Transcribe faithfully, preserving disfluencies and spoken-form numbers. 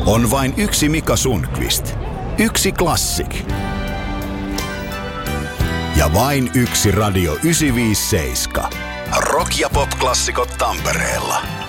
On vain yksi Mika Sundqvist. Yksi Classic. Ja vain yksi Radio yhdeksänsataaviisikymmentäseitsemän. Rock- ja pop-klassikot Tampereella.